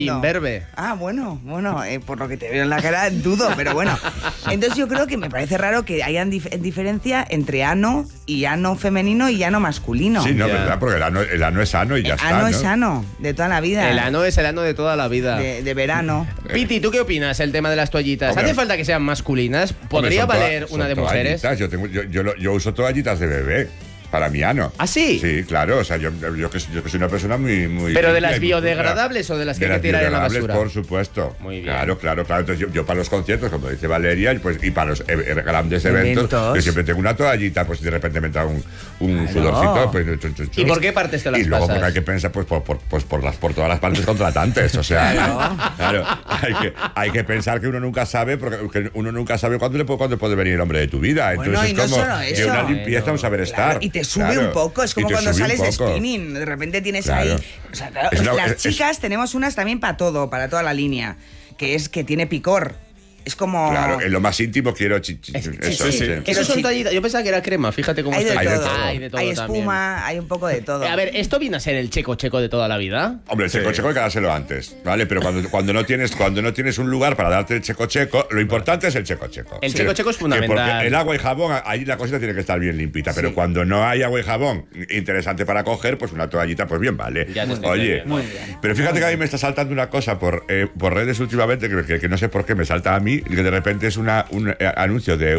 Imberbe. Ah, bueno, por lo que te veo en la cara dudo, pero bueno. Entonces yo creo que me parece raro que hayan diferencia entre ano y ano femenino y ano masculino. Sí, no, verdad, porque el ano es ano y ya está. El ano ¿no? es ano, de toda la vida. El ano es el ano de toda la vida. De verano. Piti, ¿tú qué opinas el tema de las toallitas? Hombre, ¿Hace falta que sean masculinas? ¿Podría valer una de mujeres? Yo uso toallitas de bebé. Para mi ano. ¿Ah, sí? Sí, claro. O sea, yo que soy una persona muy ¿Pero de limpia las y muy biodegradables o de las que hay que tirar en la basura? Por supuesto. Muy bien. Claro. Entonces yo para los conciertos, como dice Valeria, pues, y para los grandes eventos, yo siempre tengo una toallita, pues si de repente me entra un sudorcito, pues ¿Y por qué partes te las Y luego pasas? porque hay que pensar pues por todas las partes contratantes. O sea, claro, hay que pensar que uno nunca sabe, porque uno nunca sabe cuándo puede venir el hombre de tu vida. Entonces Bueno, y no es como solo que eso. una limpieza, un saber estar. Y te sube un poco, es como cuando sales de spinning, de repente tienes ahí... O sea, las chicas tenemos unas también para todo, para toda la línea, que es que tiene picor. Es como... Claro, en lo más íntimo quiero eso. Sí. Eso son toallitas. Yo pensaba que era crema, fíjate cómo está. Hay de todo. Hay espuma, también. hay un poco de todo. A ver, ¿esto viene a ser el checo de toda la vida? Hombre, el checo hay que dárselo antes, ¿vale? Pero cuando no tienes un lugar para darte el checo, lo importante es el checo. El checo es fundamental. Porque el agua y jabón, ahí la cosita tiene que estar bien limpita. Pero cuando no hay agua y jabón interesante para coger, pues una toallita, pues bien vale. Oye, muy bien. Pero fíjate que a mí me está saltando una cosa por redes últimamente, que no sé por qué me salta a mí, que de repente es un anuncio de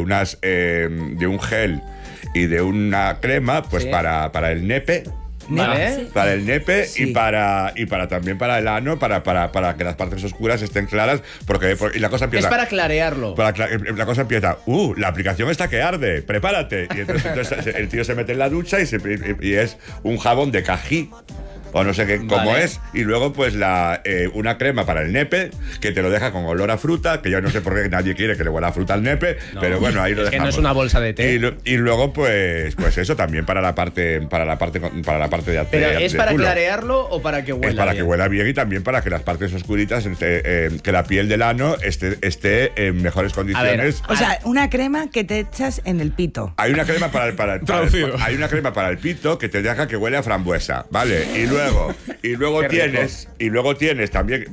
un gel y de una crema, pues para el nepe. ¿Vale? Para el nepe y para también para el ano, para que las partes oscuras estén claras, y la cosa empieza. Es para clarearlo. La cosa empieza, la aplicación está que arde, prepárate. Y entonces el tío se mete en la ducha y es un jabón de cají. O no sé cómo es. Y luego, pues, una crema para el nepe, que te lo deja con olor a fruta, que yo no sé por qué nadie quiere que le huela a fruta al nepe, pero bueno, ahí lo dejamos. Que no es una bolsa de té. Y luego, pues eso también para la parte de ¿Pero es para culo. clarearlo o para que huela Es para bien? que huela bien y también para que las partes oscuritas, que la piel del ano esté en mejores condiciones. O sea, una crema que te echas en el pito. Hay una crema hay una crema para el pito que te deja que huele a frambuesa, ¿vale? Y luego tienes también,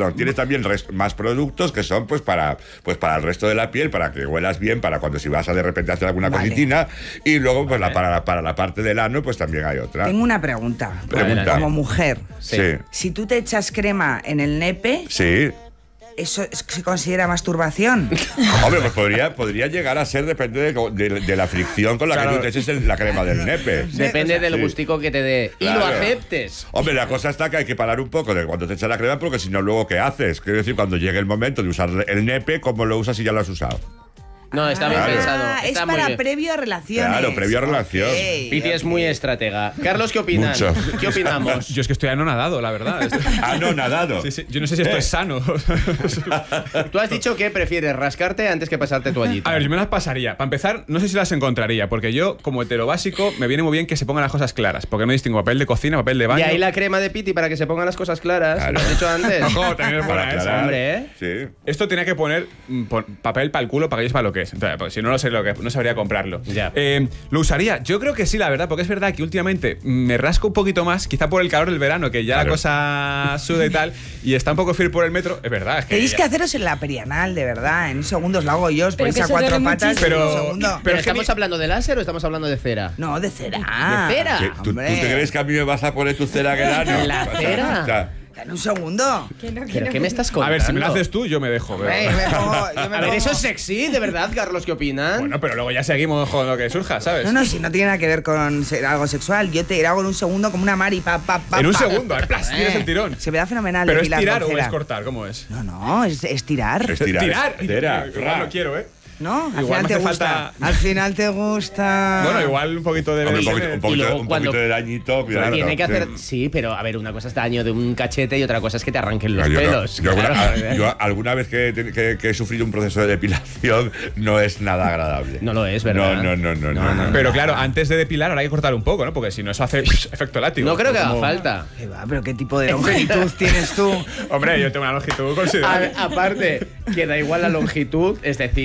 más productos que son pues para el resto de la piel, para que huelas bien, para cuando si vas a de repente hacer alguna cositina, y luego pues para la parte del ano pues también hay otra. Tengo una pregunta. Como mujer. Sí. Si tú te echas crema en el nepe, Sí. ¿eso se considera masturbación? Hombre, pues podría llegar a ser, depende de la fricción con la que tú te eches la crema del nepe. Depende del gustico que te dé. Claro. Y lo aceptes. Hombre, la cosa está que hay que parar un poco de cuando te echas la crema, porque si no, luego, ¿qué haces? Quiero decir, cuando llegue el momento de usar el nepe, ¿cómo lo usas si ya lo has usado? No, está bien pensado. Es Está muy para bien. previo a relaciones. Claro, previo a relación. Piti es muy estratega. Carlos, ¿qué opinan? Mucho. ¿Qué opinamos? Yo es que estoy anonadado, la verdad. Anonadado. Sí. Yo no sé si esto es sano. Tú has dicho que prefieres rascarte antes que pasarte toallita. A ver, yo me las pasaría. Para empezar, no sé si las encontraría, porque yo, como hetero básico, me viene muy bien que se pongan las cosas claras, porque no distingo papel de cocina, papel de Y baño. ahí la crema de Piti para que se pongan las cosas claras. Claro. Lo has dicho antes. Ojo, también es buena Para esa. aclarar. Hombre, ¿eh? Sí. Esto tenía que poner papel para el culo para que yo sepa lo que es. Entonces, pues, si no lo sé no sabría comprarlo. Ya. ¿Lo usaría? Yo creo que sí, la verdad, porque es verdad que últimamente me rasco un poquito más, quizá por el calor del verano, que ya la cosa suda y tal, y está un poco frío por el metro. Es verdad. Es que Tenéis ya- que haceros en la perianal, de verdad. En un segundo os lo hago yo, os Pero ponéis que a eso cuatro duele patas muchísimo. en un segundo. ¿Pero es que estamos hablando de láser o estamos hablando de cera? No, de cera. ¿De cera? ¿Tú hombre. te crees que a mí me vas a poner tu cera en el ano? ¿La cera? O sea, En un segundo. ¿Pero qué me estás contando? A ver, si me lo haces tú, yo me dejo. Pero... Yo me A ver, pongo- eso es sexy, de verdad, Carlos, ¿qué opinan? Bueno, pero luego ya seguimos con lo que surja, ¿sabes? No, si no tiene nada que ver con ser algo sexual. Yo te hago en un segundo como una Mari, En un segundo, plas, tienes el tirón. Se me da fenomenal. ¿Pero es depilar tirar con o cera. es cortar? ¿Cómo es? No, es tirar. ¿Tirar? Cera. Igual lo quiero, ¿eh? ¿No? Al Igual final me te hace gusta. falta- Al final te gusta. Bueno, igual un poquito de... Hombre, Y luego un cuando- poquito de dañito. cuidado. Tiene que hacer... Sí, pero a ver, una cosa es daño de un cachete y otra cosa es que te arranquen los Yo pelos. yo alguna vez que he sufrido un proceso de depilación no es nada agradable. No lo es, ¿verdad? No. Pero claro, antes de depilar ahora hay que cortar un poco, ¿no? Porque si no eso hace efecto látigo. No creo que haga Como- falta. ¿Qué va? ¿Pero qué tipo de longitud tienes tú? Hombre, yo tengo una longitud considerable. Aparte, que da igual la longitud, es decir,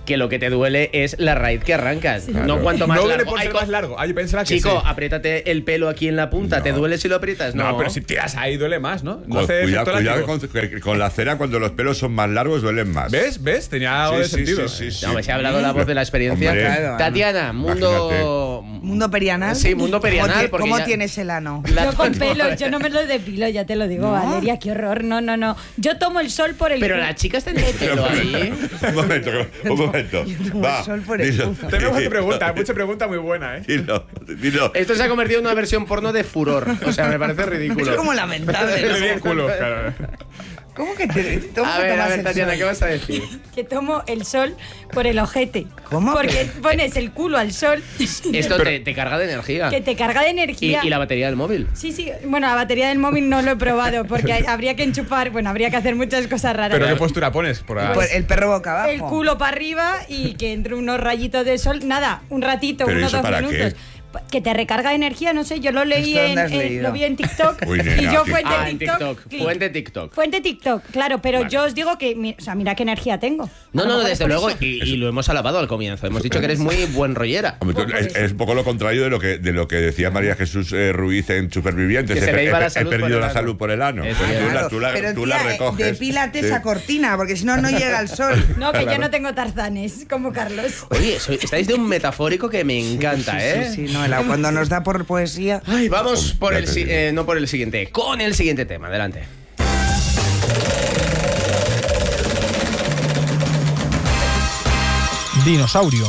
que lo que te duele es la raíz que arrancas. Claro. No cuanto más no largo. Por ser más largo. Ay, pensaba que Chico, sí. apriétate el pelo aquí en la punta. ¿Te duele si lo aprietas? No, pero si tiras ahí duele más, ¿no? Cuidado con la cera, cuando los pelos son más largos duelen más. ¿Ves? Tenía algo de sentido. Sí. No, me se ha hablado la voz de la experiencia. Hombre, claro, Tatiana, ¿Mundo perianal? Sí, mundo perianal. ¿Cómo tienes el ano? Yo con pelo, yo no me lo depilo, ya te lo digo, Valeria, qué horror. No. Yo tomo el sol por el Pero las chicas tenéis pelo ahí. Un momento. Va, Tenemos mucha pregunta muy buena, ¿eh? Dilo. Esto se ha convertido en una versión porno de furor. O sea, me parece ridículo. Es como lamentable. El culo, claro. ¿Cómo que te A ver, Tatiana, ¿qué vas a decir? Que tomo el sol por el ojete. ¿Cómo? Porque pones el culo al sol. Esto te carga de energía. Que te carga de energía. ¿Y la batería del móvil? Sí. Bueno, la batería del móvil no lo he probado porque habría que enchufar, habría que hacer muchas cosas raras. ¿Pero qué postura pones? El perro boca abajo. El culo para arriba y que entre unos rayitos de sol. Nada, un ratito, ¿Pero 1 o eso 2 para minutos. qué? Que te recarga energía, no sé, yo lo leí lo vi en TikTok. Uy, nena, y yo en TikTok. Fuente TikTok. Claro, pero yo os digo que, mira qué energía tengo. No, desde luego, y lo hemos alabado al comienzo. Hemos dicho que eres muy buen rollera. Es un poco lo contrario de lo que decía María Jesús Ruiz en Supervivientes. He perdido la salud por el ano. Tú la recoges. Depílate esa cortina, porque si no llega el sol. No, que yo no tengo tarzanes, como Carlos. Oye, estáis de un metafórico que me encanta, ¿eh? Sí, cuando nos da por poesía. Ay, vamos por no por el siguiente, con el siguiente tema. Adelante. Dinosaurio.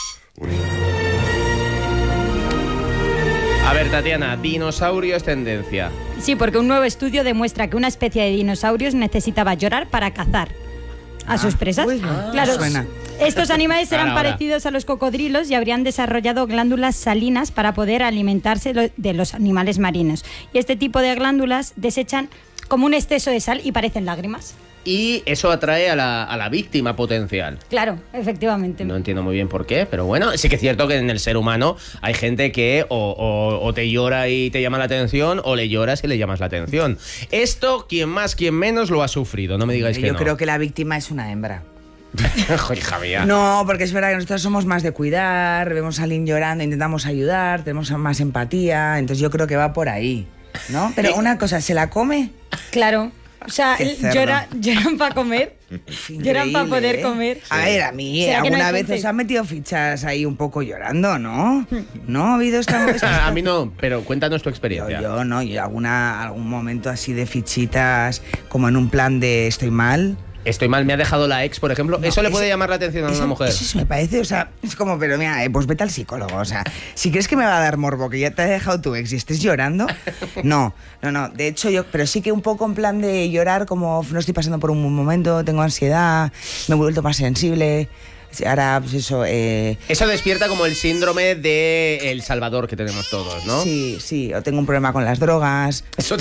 A ver, Tatiana, dinosaurio es tendencia. Sí, porque un nuevo estudio demuestra que una especie de dinosaurios necesitaba llorar para cazar a sus presas. Claro, suena. Estos animales eran parecidos a los cocodrilos y habrían desarrollado glándulas salinas para poder alimentarse de los animales marinos. Y este tipo de glándulas desechan como un exceso de sal y parecen lágrimas. Y eso atrae a la víctima potencial. Claro, efectivamente. No entiendo muy bien por qué, pero bueno, sí que es cierto que en el ser humano hay gente que o te llora y te llama la atención, o le lloras y le llamas la atención. Esto, quien más, quien menos, lo ha sufrido. No me digáis que no. Yo creo que la víctima es una hembra. Hija mía. No, porque es verdad que nosotros somos más de cuidar, vemos a alguien llorando, intentamos ayudar, tenemos más empatía, entonces yo creo que va por ahí, ¿no? Pero una cosa, ¿se la come? Claro. O sea, lloran para comer. Lloran para poder comer. A ver, a mí alguna vez os han metido fichas ahí un poco llorando, ¿no? ¿No ha habido esta... A mí no, pero cuéntanos tu experiencia. Yo algún momento así de fichitas, como en un plan de estoy mal. Estoy mal, me ha dejado la ex, por ejemplo. ¿Eso le puede llamar la atención a una mujer? Eso me parece, o sea, es como, pero mira, pues vete al psicólogo. O sea, si crees que me va a dar morbo que ya te ha dejado tu ex y estés llorando, no. De hecho, pero sí que un poco en plan de llorar, como no estoy pasando por un buen momento, tengo ansiedad, me he vuelto más sensible. Ahora, pues eso... Eso despierta como el síndrome de El Salvador que tenemos todos, ¿no? Sí, o tengo un problema con las drogas. Eso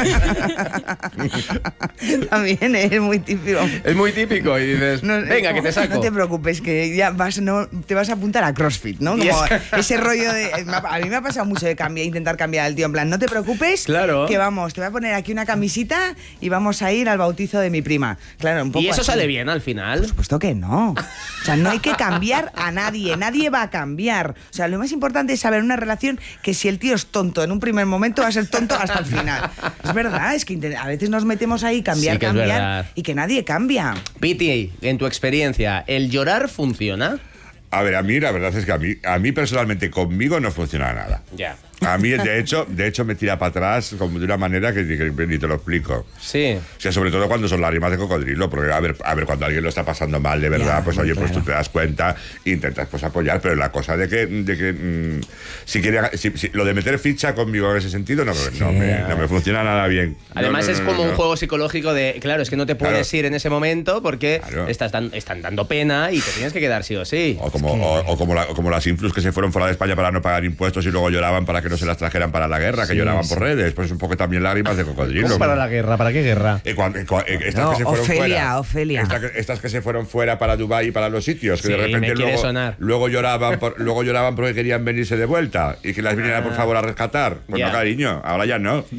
también es muy típico. Es muy típico y dices, venga, que te saco. No te preocupes, que ya te vas a apuntar a CrossFit, ¿no? Como ese rollo de... A mí me ha pasado mucho de intentar cambiar al tío, en plan, no te preocupes, claro, que vamos, te voy a poner aquí una camisita y vamos a ir al bautizo de mi prima. Claro, un poco ¿Y eso así. sale bien al final? Por supuesto que no. O sea, no hay que cambiar a nadie va a cambiar. O sea, lo más importante es saber en una relación que si el tío es tonto en un primer momento, va a ser tonto hasta el final. Es verdad, es que a veces nos metemos ahí cambiar y que nadie cambia. Piti, en tu experiencia, ¿el llorar funciona? A ver, a mí la verdad es que a mí personalmente conmigo no funciona nada. Ya. A mí, de hecho, me tira para atrás como de una manera que ni te lo explico. Sí. O sea, sobre todo cuando son lágrimas de cocodrilo, porque a ver, cuando alguien lo está pasando mal de verdad, pues oye, pues tú te das cuenta e intentas pues apoyar, pero la cosa de que si lo de meter ficha conmigo en ese sentido no me funciona nada bien. Además es como un juego psicológico de, claro, es que no te puedes ir en ese momento porque están dando pena y te tienes que quedar sí o sí. O como las influs que se fueron fuera de España para no pagar impuestos y luego lloraban para que no se las trajeran para la guerra, que lloraban por redes, pues un poco también lágrimas de cocodrilo. ¿Cómo para la guerra? ¿Para qué guerra? Estas que se fueron Ofelia. Estas que se fueron fuera para Dubái y para los sitios, que de repente luego lloraban porque querían venirse de vuelta y que las vinieran por favor a rescatar. Pues no, cariño, ahora ya no.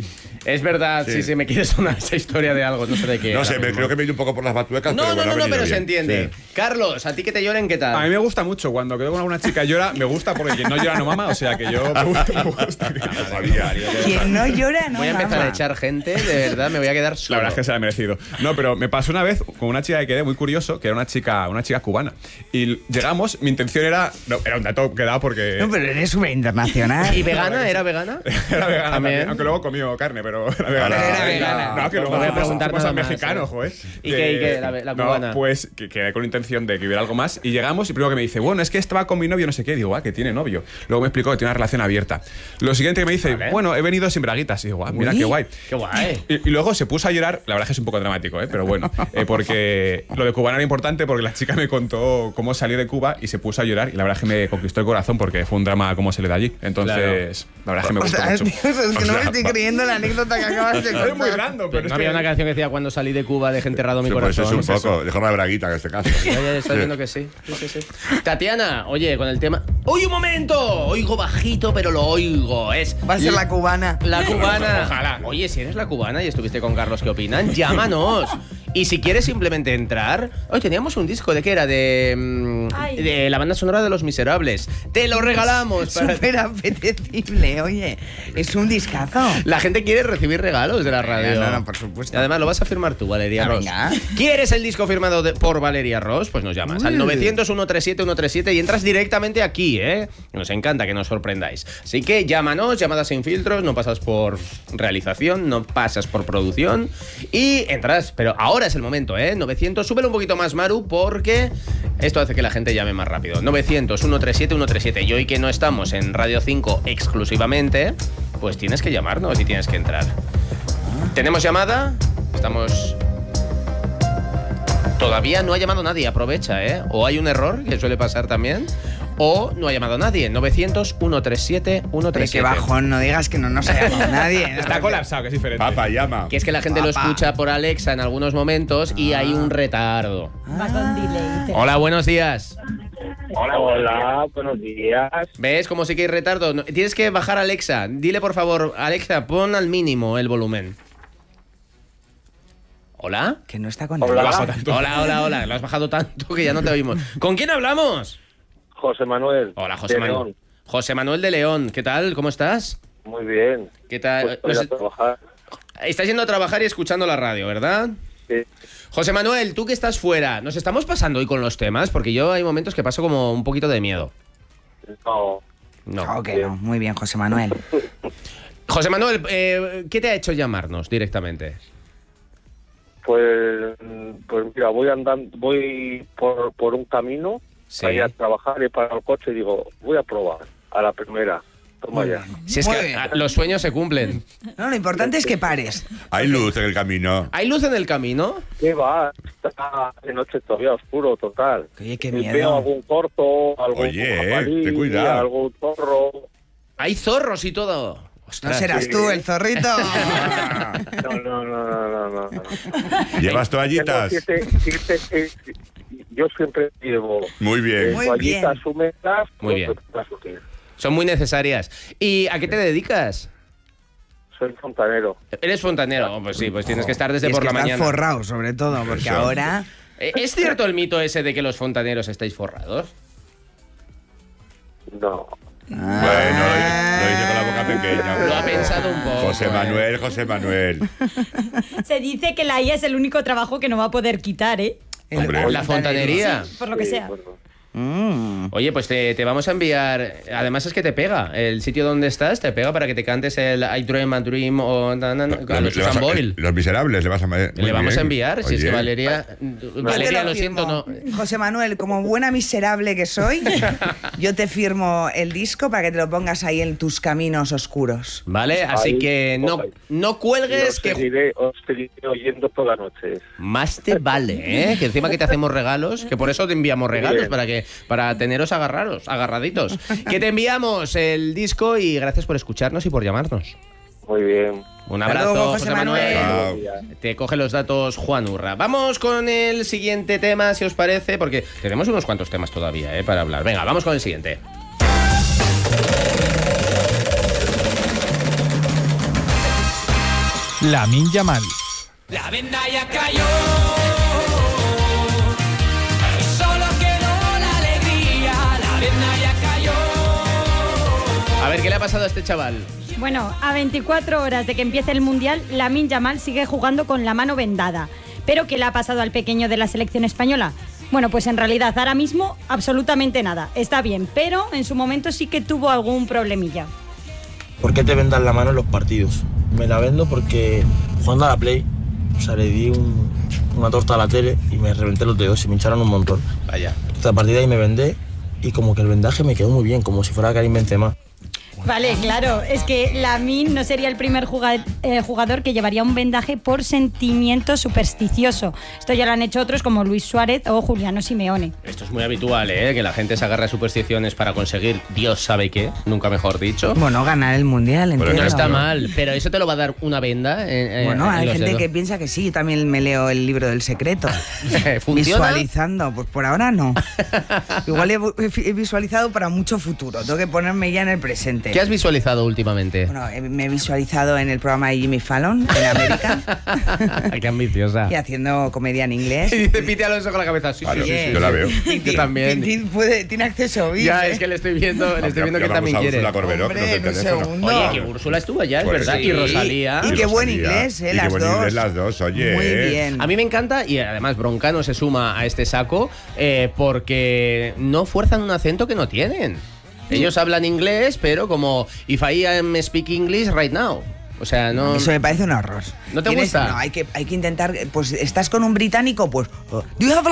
Es verdad, sí, me quiere sonar esa historia de algo, no sé de qué. No sé, creo que me he ido un poco por las batuecas. No, pero bien. se entiende. Sí. Carlos, ¿a ti que te lloren qué tal? A mí me gusta mucho. Cuando quedo con alguna chica y llora, me gusta porque quien no llora no mama. O sea que yo me gusta. Quien no llora no Voy a empezar mama. a echar gente, de verdad, me voy a quedar solo. La verdad es que se la ha merecido. No, pero me pasó una vez con una chica que quedé muy curioso, que era una chica cubana. Y llegamos, mi intención era... No, era un dato que daba porque... No, pero eres súper internacional. ¿Y vegana? ¿Era vegana? Era vegana también, aunque luego comió carne, pero era vegana. Era vegana. No, que luego no voy a preguntar fuimos nada al más, mexicano, joder. ¿Y qué? La cubana. No, pues que quedé con la intención de que hubiera algo más y llegamos y primero que me dice, bueno, es que estaba con mi novio, no sé qué. Digo, que tiene novio. Luego me explicó que tiene una relación abierta. Lo siguiente que me dice, bueno, he venido sin braguitas. Y digo, mira, qué guay. Qué guay. Y luego se puso a llorar, la verdad es que es un poco dramático, pero bueno, porque lo de cubana era importante porque la chica me contó cómo salió de Cuba y se puso a llorar y la verdad es que me conquistó el corazón porque fue un drama cómo se le da allí. Entonces, la verdad es que me gustó mucho. Dios, es que no me estoy creyendo la anécdota que acabas de contar. Es muy random, pero no había una canción que decía cuando salí de Cuba dejé enterrado mi Pues corazón. es un poco, dejo una braguita en este caso. Ya está viendo que sí. Sí. Tatiana, oye, con el tema... ¡Uy, un momento! Oigo bajito, pero lo oigo. Va a ser la cubana. La cubana. Ojalá. Oye, si eres la cubana y estuviste con Carlos, ¿qué opinan? Llámanos. Y si quieres simplemente entrar... Hoy teníamos un disco, ¿de qué era? De la banda sonora de Los Miserables. Te lo regalamos. Súper apetecible, oye. Es un discazo. La gente quiere recibir regalos de la radio. No, por supuesto. Y además lo vas a firmar tú, Valeria Ross. Venga. ¿Quieres el disco firmado por Valeria Ross? Pues nos llamas al 900-137-137 y entras directamente aquí, ¿eh? Nos encanta que nos sorprendáis. Así que llámanos, llamadas sin filtros, no pasas por realización, no pasas por producción y entras. Pero ahora es el momento, ¿eh? 900, súbelo un poquito más, Maru, porque esto hace que la gente llame más rápido. 900-137-137. Y hoy que no estamos en Radio 5 exclusivamente, pues tienes que llamarnos y tienes que entrar. ¿Tenemos llamada? Estamos... Todavía no ha llamado nadie, aprovecha, ¿eh? O hay un error, que suele pasar también, o no ha llamado nadie. 900-137-137. Qué bajón, no digas que no nos ha llamado nadie. Está colapsado, que es diferente. Papa, llama. Que es que la gente lo escucha por Alexa en algunos momentos y hay un retardo. Va con delay. Hola, buenos días. Hola, buenos días. ¿Ves cómo sí que hay retardo? Tienes que bajar a Alexa. Dile, por favor, Alexa, pon al mínimo el volumen. ¿Hola? Que no está con Hola. Hola. Lo has bajado tanto que ya no te oímos. ¿Con quién hablamos? José Manuel. Hola, José de Manuel. León. José Manuel de León. ¿Qué tal? ¿Cómo estás? Muy bien. ¿Qué tal? Pues voy a trabajar. Estás yendo a trabajar y escuchando la radio, ¿verdad? Sí. José Manuel, tú que estás fuera, ¿nos estamos pasando hoy con los temas? Porque yo hay momentos que paso como un poquito de miedo. No. No. Ok, no. Muy bien, José Manuel. José Manuel, ¿qué te ha hecho llamarnos directamente? Pues mira, voy por un camino Sí. para ir a trabajar y para el coche y digo, voy a probar a la primera. Toma ya. Si es Muy que bien. los sueños se cumplen. No, lo importante es que pares. Hay luz en el camino. ¿Hay luz en el camino? ¿Qué va? Está de noche todavía oscuro, total. Oye, qué Y Veo miedo. algún corto, algún Oye, jabalí, ten cuidado. algún zorro. Hay zorros y todo. No Ostras. serás Sí. tú el zorrito. No. ¿Llevas toallitas? Yo siempre llevo Muy bien. Muy toallitas bien. húmedas. Muy bien. Son muy necesarias. ¿Y a qué te dedicas? Soy fontanero. ¿Eres fontanero? Oh, pues sí, pues tienes que estar desde Y es por que la estás mañana. forrado, sobre todo, porque Eso. ahora... ¿Es cierto el mito ese de que los fontaneros estáis forrados? No. Bueno, lo hice con la boca pequeña. Lo ha pensado un poco. José Manuel. Se dice que la IA es el único trabajo que no va a poder quitar, ¿eh? Hombre. La fontanería. Por lo que Sí, sea. bueno. Oye, pues te vamos a enviar. Además es que te pega. El sitio donde estás te pega para que te cantes el I Dream a Dream o a los Susan Boyle. Los Miserables le vas a... Le vamos a enviar, si es que Oye. Valeria. Yo te Valeria, lo firmo. siento, no. José Manuel, como buena miserable que soy, yo te firmo el disco para que te lo pongas ahí en tus caminos oscuros. Vale, así Ahí, que no Os cuelgues, que seguiré oyendo toda la noche. más te vale, ¿eh? Que encima que te hacemos regalos, que por eso te enviamos regalos, Bien. para teneros agarraditos. Que te enviamos el disco y gracias por escucharnos y por llamarnos. Muy bien. Un Hasta abrazo, luego, José José Manuel. Chao. Te coge los datos Juan Urra. Vamos con el siguiente tema, si os parece, porque tenemos unos cuantos temas todavía, para hablar. Venga, vamos con el siguiente. Lamine Yamal. La venda ya cayó, solo quedó la alegría, la venda ya cayó. A ver, ¿qué le ha pasado a este chaval? Bueno, a 24 horas de que empiece el Mundial, Lamine Yamal sigue jugando con la mano vendada. ¿Pero qué le ha pasado al pequeño de la selección española? Bueno, pues en realidad ahora mismo absolutamente nada. Está bien, pero en su momento sí que tuvo algún problemilla. ¿Por qué te vendan la mano en los partidos? Me la vendo porque jugando a la Play, o sea, le di una torta a la tele y me reventé los dedos y me hincharon un montón. Vaya. Entonces a partir de ahí me vendé y como que el vendaje me quedó muy bien, como si fuera Karim Benzema. Vale, claro, es que Lamine no sería el primer jugador que llevaría un vendaje por sentimiento supersticioso. Esto ya lo han hecho otros como Luis Suárez o Juliano Simeone. Esto es muy habitual, que la gente se agarra a supersticiones para conseguir Dios sabe qué, nunca mejor dicho. Bueno, ganar el Mundial, entiendo. No está mal, pero eso te lo va a dar una venda. Bueno, hay gente dedos. que piensa que sí, yo también me leo el libro del secreto. ¿Funciona? Visualizando, pues por ahora no. Igual he visualizado para mucho futuro, tengo que ponerme ya en el presente. ¿Qué has visualizado últimamente? Bueno, me he visualizado en el programa de Jimmy Fallon, en América. Qué ambiciosa. Y haciendo comedia en inglés. Y dice Piti Alonso con la cabeza. Sí, Claro, sí, sí, yo la veo. Yo también. Tiene acceso a Ya, es que le estoy viendo que también quiere. Hombre, en un segundo. Oye, que Úrsula estuvo allá, es Pues verdad. sí. Y Rosalía. Y qué buen inglés, Y las qué buen dos. inglés las dos, oye. Muy bien. A mí me encanta, y además Broncano se suma a este saco, porque no fuerzan un acento que no tienen. Ellos hablan inglés, pero como if I am speak English right now. O sea, no. Eso me parece un horror. ¿No te gusta? No, hay que intentar. Pues estás con un británico, pues. Do you have a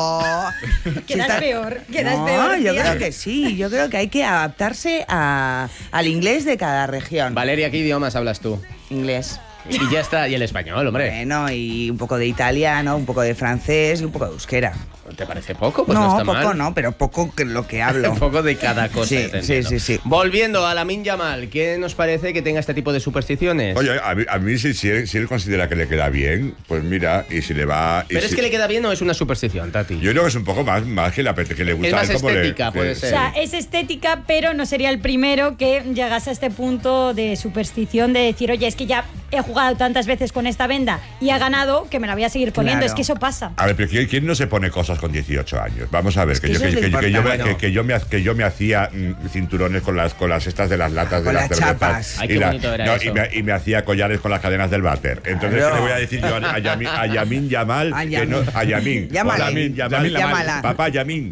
light? Quedas peor, quedas No, peor. yo tía. creo que sí. Yo creo que hay que adaptarse al inglés de cada región. Valeria, ¿qué idiomas hablas tú? Inglés. Y ya está, y el español, hombre. Bueno, y un poco de italiano, un poco de francés y un poco de euskera. ¿Te parece poco? Pues no, no, está poco mal. no, pero poco que lo que hablo. Un poco de cada cosa. Sí, te entiendo. sí. Volviendo a Lamine Yamal, ¿qué nos parece que tenga este tipo de supersticiones? Oye, a mí si él considera que le queda bien, pues mira, y si le va... ¿Pero es que le queda bien o es una superstición, Tati? Yo creo que es un poco más que le gusta. Es más como estética, puede O ser. sea, es estética, pero no sería el primero que llegase a este punto de superstición de decir, oye, es que ya he jugado tantas veces con esta venda y ha ganado que me la voy a seguir poniendo. Claro. Es que eso pasa. A ver, pero ¿quién no se pone cosas con 18 años? Vamos a ver, que eso es lo importante. que yo me hacía cinturones con las estas de las latas Con de las las cervezas. chapas. Ay, qué bonito era eso. Y me hacía collares con las cadenas del váter. Entonces, Claro. ¿qué le voy a decir yo a Yamin Yamal? A Que no, a Yamin. Llámale. Lamin Yamal. Llámala. Papá Yamin.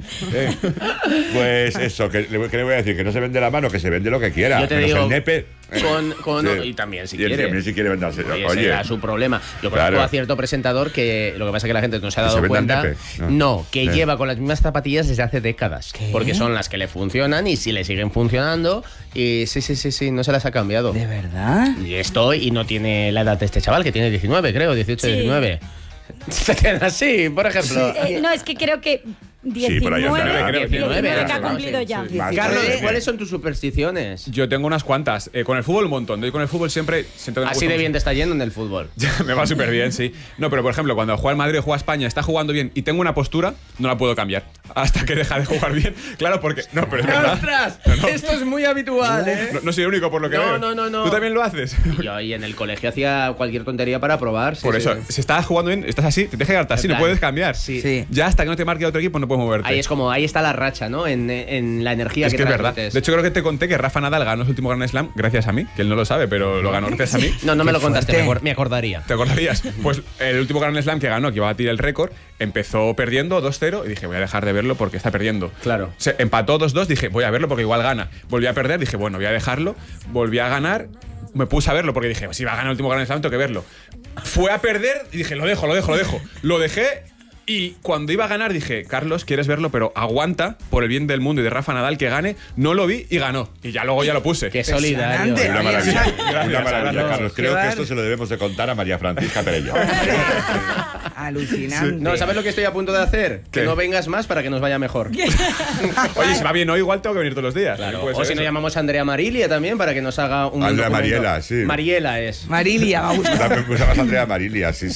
Pues eso, ¿qué le voy a decir? Que no se vende la mano, que se vende lo que quiera. Yo te Menos digo, el nepe. y también si Y él quiere. también si quiere venderse. Oye, Oye, será su problema. Yo conozco Claro. a cierto presentador que lo que pasa es que la gente no se ha ¿Que se dado venda cuenta. nepe? No, que Sí. lleva con las mismas zapatillas desde hace décadas. Porque son las que le funcionan y si le siguen funcionando. Y sí, no se las ha cambiado. ¿De verdad? Y y no tiene la edad de este chaval, que tiene 19, creo, 18, Sí. 19. Se queda así, por ejemplo. No, es que creo que 19, por ahí andará. Creo, 19 que ha ¿no? cumplido Sí, ya. sí. Más. Carlos, Sí. ¿cuáles son tus supersticiones? Yo tengo unas cuantas. Con el fútbol un montón. Yo con el fútbol siempre siento que me Así gusta de mucho. bien te está yendo en el fútbol. Me va súper bien, sí. No, pero por ejemplo, cuando juega el Madrid o juega España, está jugando bien y tengo una postura, no la puedo cambiar. Hasta que deja de jugar bien. Claro, porque. No, pero es verdad. ¡Ostras! No. Esto es muy habitual, ¿eh? No soy el único por lo que No, veo. no. ¿Tú también lo haces? Yo y en el colegio hacía cualquier tontería para probar. Por eso, si estás jugando bien, estás así, te dejas quedarte así, En no plan, puedes cambiar. Sí. Ya hasta que no te marque otro equipo no puedes moverte. Ahí es como, ahí está la racha, ¿no? En la energía Es que es verdad. transmites. De hecho, creo que te conté que Rafa Nadal ganó su último Grand Slam gracias a mí, que él no lo sabe, pero lo ganó gracias a mí. No me lo contaste, fuerte. me acordaría. ¿Te acordarías? Pues el último Grand Slam que ganó, que iba a batir el récord, empezó perdiendo 2-0 y dije, voy a dejar de verlo porque está perdiendo. Claro. Se empató 2-2, dije, voy a verlo porque igual gana. Volví a perder, dije, bueno, voy a dejarlo. Volví a ganar, me puse a verlo porque dije, si va a ganar el último Grand Slam, tengo que verlo. Fue a perder y dije, lo dejo. Lo dejé. Y cuando iba a ganar dije, Carlos, ¿quieres verlo? Pero aguanta, por el bien del mundo y de Rafa Nadal, que gane. No lo vi y ganó. Y ya luego ya lo puse. Qué solidario. Impresionante. Una maravilla, Gracias, una maravilla, Carlos. Carlos. Creo Qué que esto se lo debemos de contar a María Francisca Perello. Alucinante. No, ¿sabes lo que estoy a punto de hacer? ¿Qué? Que no vengas más para que nos vaya mejor. Oye, si va bien hoy, igual tengo que venir todos los días. Claro. Puede O ser si no eso. llamamos a Andrea Marilia también para que nos haga un Andrea documento. Mariela, sí. Mariela es. Marilia, me gusta. También usabas Andrea Marilia, sí.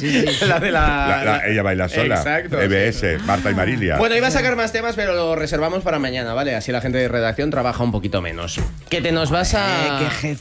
La de Ella baila sola. Exacto. EBS, Marta y Marilia. Bueno, iba a sacar más temas, pero lo reservamos para mañana, ¿vale? Así la gente de redacción trabaja un poquito menos. Que te nos vas a...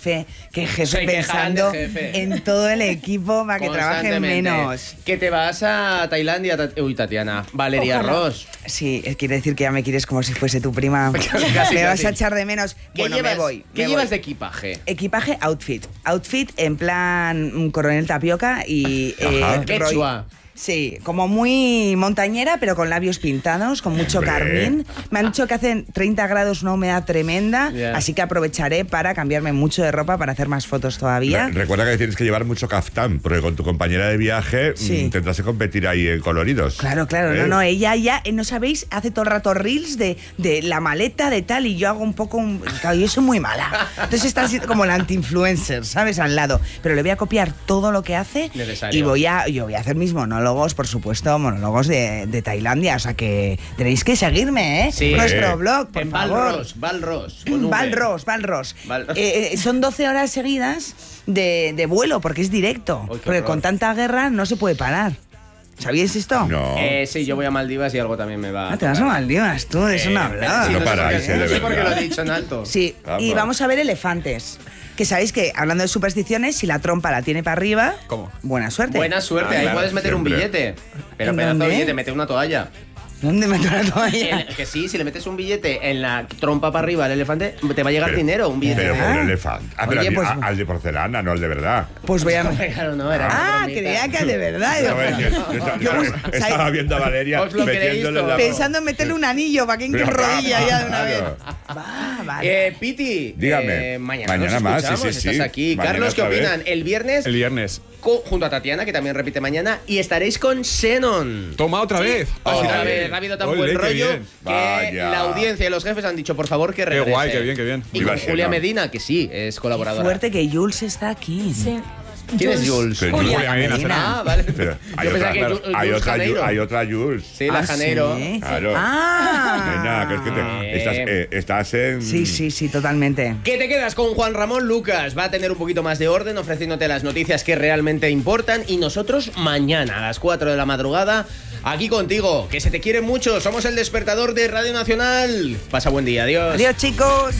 Qué jefe Soy que pensando grande jefe. en todo el equipo para que trabajen Constantemente. menos. Que te vas a Tailandia, Tatiana. Valeria Ojalá. Ross. Sí, quiere decir que ya me quieres como si fuese tu prima. Casi, Me vas casi. a echar de menos. Bueno, llevas, me voy. ¿Qué me llevas voy. de equipaje? Equipaje, outfit. Outfit en plan coronel tapioca y Ajá. Quechua. Sí, como muy montañera, pero con labios pintados, con mucho Hombre. carmín. Me han dicho que hacen 30 grados, una humedad tremenda, Ya. así que aprovecharé para cambiarme mucho de ropa para hacer más fotos todavía. Recuerda que tienes que llevar mucho caftán, porque con tu compañera de viaje Sí. tendrás que competir ahí en coloridos. Claro, ¿Eh? no, ella ya, no sabéis, hace todo el rato reels de la maleta de tal y yo hago un poco, claro, yo soy muy mala. Entonces está así como la anti-influencer, ¿sabes? Al lado. Pero le voy a copiar todo lo que hace Necesario. y yo voy a hacer mis monólogos, por supuesto, monólogos de Tailandia, o sea que tenéis que seguirme, ¿eh? Sí. Nuestro blog, por En favor. Balros. con V. Balros. Balros. Son 12 horas seguidas de vuelo, porque es directo. Uy, qué Porque horror. con tanta guerra no se puede parar. ¿Sabíais esto? No. Sí, yo voy a Maldivas y algo también me va. Ah, te vas a Maldivas, tú, de eso no hablabas. No sé paráis, por qué- de no sé por qué verdad. lo he dicho en alto. Sí, y Vamos. vamos a ver elefantes. Que sabéis que, hablando de supersticiones, si la trompa la tiene para arriba, ¿Cómo? buena suerte. Buena suerte, Ah, ahí claro, puedes meter un siempre. billete. Pero ¿En pedazo de dónde? billete, mete una toalla. ¿Dónde meto la toalla? Que sí, si le metes un billete en la trompa para arriba al elefante, te va a llegar dinero, un billete. Pero Ah. por el elefante. Ah, pero Oye, pues- al de porcelana, no al de verdad. Pues voy a... Claro, no, era Ah, una bromita. creía que de verdad. No, es que yo estaba ¿sabes? viendo a Valeria Os lo creéis metiéndole todo. la... Pensando en meterle un anillo para que Pero enrodilla ya de una vez. claro. Va, vale. Piti, Dígame. mañana Mañana nos más, sí, escuchamos, sí, estás sí. aquí. Mañana Carlos, ¿qué otra vez. opinan? El viernes El viernes. junto a Tatiana, que también repite mañana, y estaréis con Xenon. Toma otra vez. Otra Ole. vez, ha habido tan Ole, buen qué rollo bien. que Vaya. la audiencia y los jefes han dicho, por favor, que Qué regrese. guay, qué bien, qué bien. Y Viva con Xenon. Julia Medina, que sí, es colaboradora. Fuerte que Jules está aquí. Sí. ¿Quién es Jules? Pero- Julia Medina será. Ah, vale. Pero hay Yo pensaba otra, que claro, Jules hay otra, Janeiro. hay otra Jules. Sí, la Janeiro. ¿sí? Claro. Ah. Nena, que es que estás en... Sí, totalmente. Que te quedas con Juan Ramón Lucas. Va a tener un poquito más de orden ofreciéndote las noticias que realmente importan. Y nosotros mañana a las 4 de la madrugada aquí contigo. Que se te quiere mucho. Somos el despertador de Radio Nacional. Pasa buen día. Adiós. Adiós, chicos.